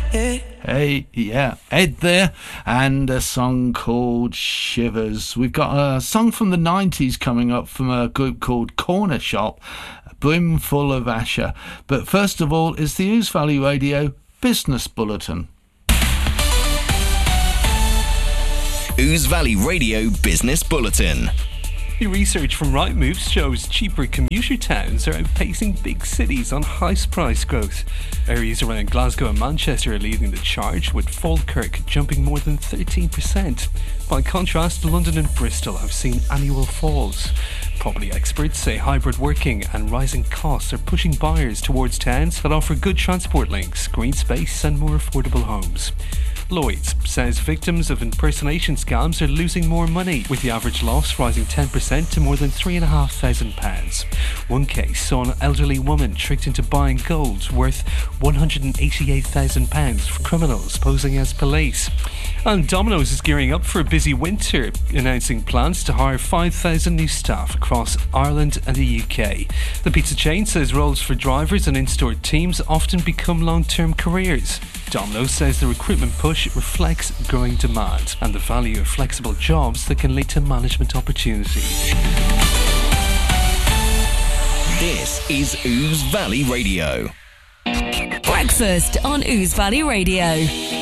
Hey, yeah, Ed there, and a song called Shivers. We've got a song from the 90s coming up from a group called Corner Shop, Brimful of Asher. But first of all is the Ouse Valley Radio Business Bulletin. Ouse Valley Radio Business Bulletin. New research from Rightmove shows cheaper commuter towns are outpacing big cities on house price growth. Areas around Glasgow and Manchester are leading the charge, with Falkirk jumping more than 13%. By contrast, London and Bristol have seen annual falls. Property experts say hybrid working and rising costs are pushing buyers towards towns that offer good transport links, green space and more affordable homes. Lloyds says victims of impersonation scams are losing more money, with the average loss rising 10% to more than £3,500. One case saw an elderly woman tricked into buying gold worth £188,000 for criminals posing as police. And Domino's is gearing up for a busy winter, announcing plans to hire 5,000 new staff across Ireland and the UK. The pizza chain says roles for drivers and in-store teams often become long-term careers. Domino's says the recruitment push reflects growing demand and the value of flexible jobs that can lead to management opportunities. This is Ouse Valley Radio. Breakfast on Ouse Valley Radio.